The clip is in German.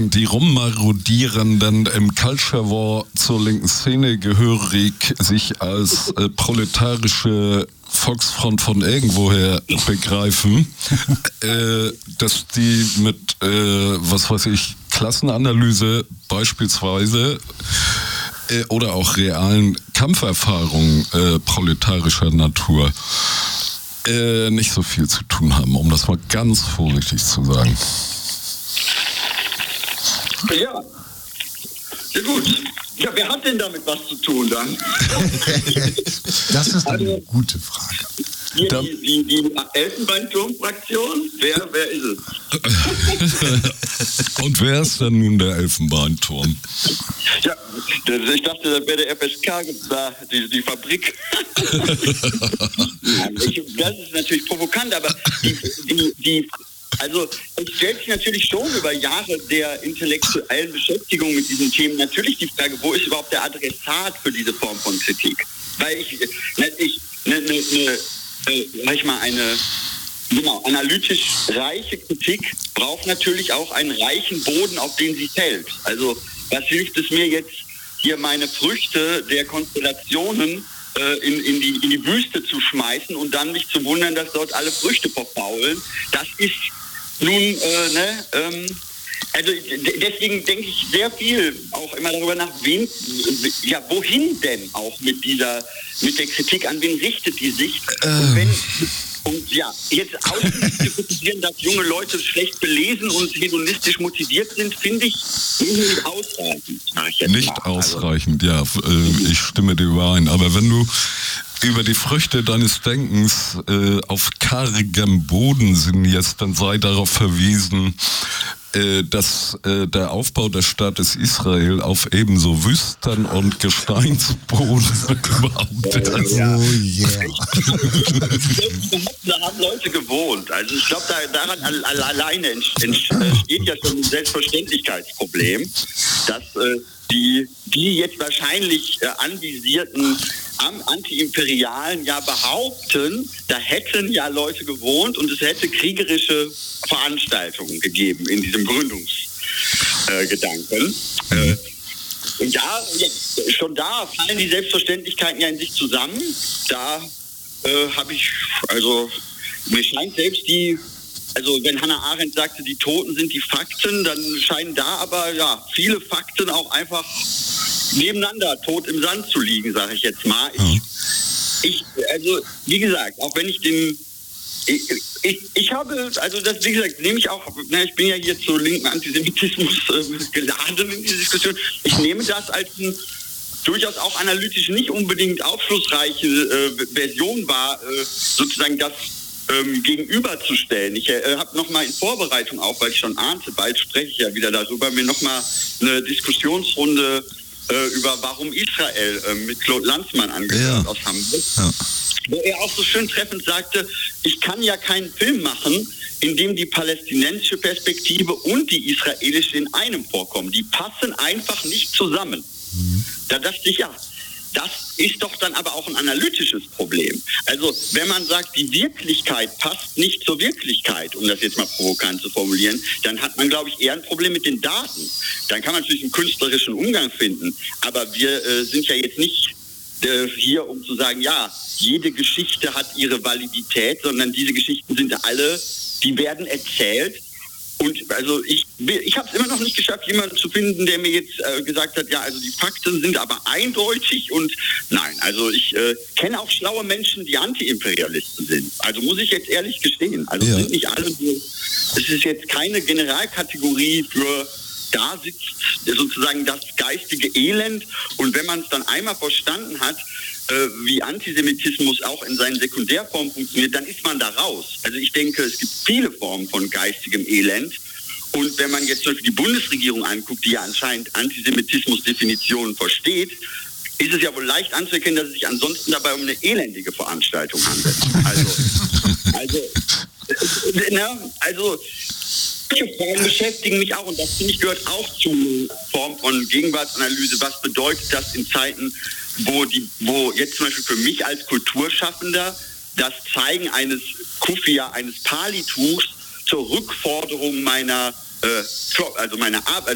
die Rummarodierenden im Culture War zur linken Szene gehörig sich als proletarische Volksfront von irgendwoher begreifen, dass die mit, Klassenanalyse beispielsweise oder auch realen Kampferfahrungen proletarischer Natur nicht so viel zu tun haben, um das mal ganz vorsichtig zu sagen. Ja, sehr gut. Ja, wer hat denn damit was zu tun dann? Das ist eine gute Frage. Hier die Elfenbeinturm-Fraktion? Wer ist es? Und wer ist denn nun der Elfenbeinturm? Ja, ich dachte, das wäre der FSK, die Fabrik. Das ist natürlich provokant, aber also es stellt sich natürlich schon über Jahre der intellektuellen Beschäftigung mit diesen Themen natürlich die Frage, wo ist überhaupt der Adressat für diese Form von Kritik? Weil eine analytisch reiche Kritik braucht natürlich auch einen reichen Boden, auf den sie fällt. Also was hilft es mir jetzt, hier meine Früchte der Konstellationen in die Wüste zu schmeißen und dann mich zu wundern, dass dort alle Früchte verfaulen? Das ist nun, also deswegen denke ich sehr viel auch immer darüber nach, wohin denn auch mit der Kritik, an wen richtet die sich? Und jetzt auszukritisieren, dass junge Leute schlecht belesen und hedonistisch motiviert sind, finde ich nicht ausreichend. Nicht ausreichend, ja, ich stimme dir überein. Aber wenn du über die Früchte deines Denkens auf kargem Boden sinnierst, dann sei darauf verwiesen, dass der Aufbau des Staates Israel auf ebenso Wüsten und Gesteinsboden überhaupt ist. Oh yeah. Da haben Leute gewohnt. Also ich glaube, daran alleine entsteht ja schon ein Selbstverständlichkeitsproblem, dass die jetzt wahrscheinlich anvisierten Anti-Imperialen ja behaupten, da hätten ja Leute gewohnt und es hätte kriegerische Veranstaltungen gegeben in diesem Gründungsgedanken. Schon da fallen die Selbstverständlichkeiten ja in sich zusammen. Da mir scheint selbst wenn Hannah Arendt sagte, die Toten sind die Fakten, dann scheinen da aber viele Fakten auch einfach nebeneinander tot im Sand zu liegen, sage ich jetzt mal. Wie gesagt, auch wenn ich ich habe, also das, wie gesagt, nehme ich auch, ich bin ja hier zu linken Antisemitismus geladen in dieser Diskussion. Ich nehme das als ein durchaus auch analytisch nicht unbedingt aufschlussreiche Version war, sozusagen das gegenüberzustellen. Ich habe nochmal in Vorbereitung auch, weil ich schon ahnte, bald spreche ich ja wieder darüber, mir nochmal eine Diskussionsrunde über Warum Israel mit Claude Lanzmann angehört aus Hamburg. Ja. Wo er auch so schön treffend sagte, ich kann ja keinen Film machen, in dem die palästinensische Perspektive und die israelische in einem vorkommen. Die passen einfach nicht zusammen. Da dachte ich, das ist doch dann aber auch ein analytisches Problem. Also wenn man sagt, die Wirklichkeit passt nicht zur Wirklichkeit, um das jetzt mal provokant zu formulieren, dann hat man, glaube ich, eher ein Problem mit den Daten. Dann kann man natürlich einen künstlerischen Umgang finden, aber wir sind ja jetzt nicht hier, um zu sagen, jede Geschichte hat ihre Validität, sondern diese Geschichten sind alle, die werden erzählt. Und also ich habe es immer noch nicht geschafft, jemanden zu finden, der mir jetzt gesagt hat, also die Fakten sind aber eindeutig und nein, also ich kenne auch schlaue Menschen, die Anti-Imperialisten sind. Also muss ich jetzt ehrlich gestehen. Also sind nicht alle so, es ist jetzt keine Generalkategorie für da sitzt sozusagen das geistige Elend und wenn man es dann einmal verstanden hat, wie Antisemitismus auch in seinen Sekundärformen funktioniert, dann ist man da raus. Also ich denke, es gibt viele Formen von geistigem Elend. Und wenn man jetzt zum Beispiel die Bundesregierung anguckt, die ja anscheinend Antisemitismus-Definitionen versteht, ist es ja wohl leicht anzuerkennen, dass es sich ansonsten dabei um eine elendige Veranstaltung handelt. Solche Fragen beschäftigen mich auch und das, finde ich, gehört auch zu Form von Gegenwartsanalyse. Was bedeutet das in Zeiten, wo jetzt zum Beispiel für mich als Kulturschaffender das Zeigen eines Kufia, eines Palituchs zur Rückforderung meiner